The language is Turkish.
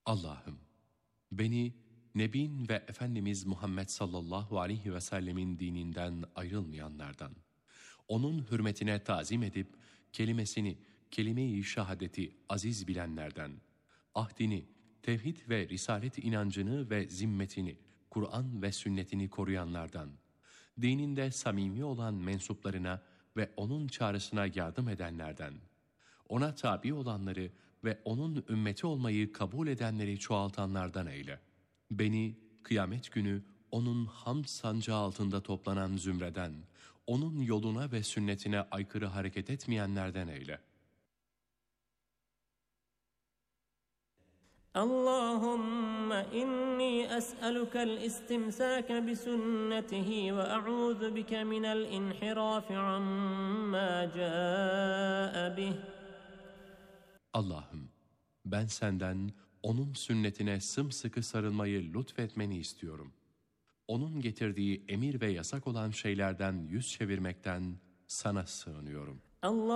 Allah'ım, beni Nebin ve Efendimiz Muhammed sallallahu aleyhi ve sellemin dininden ayrılmayanlardan, onun hürmetine tazim edip kelimesini, kelime-i şehadeti aziz bilenlerden, ahdini, tevhid ve risalet inancını ve zimmetini, Kur'an ve sünnetini koruyanlardan, dininde samimi olan mensuplarına ve onun çağrısına yardım edenlerden, ona tabi olanları ve onun ümmeti olmayı kabul edenleri çoğaltanlardan eyle. Beni kıyamet günü onun hamd sancağı altında toplanan zümreden, onun yoluna ve sünnetine aykırı hareket etmeyenlerden eyle. اللهم إني أسألك الاستمساك بسنته وأعوذ بك من الانحراف عما جاء به. Allah'ım, ben senden onun sünnetine sımsıkı sarılmayı lütfetmeni istiyorum. Onun getirdiği emir ve yasak olan şeylerden yüz çevirmekten sana sığınıyorum.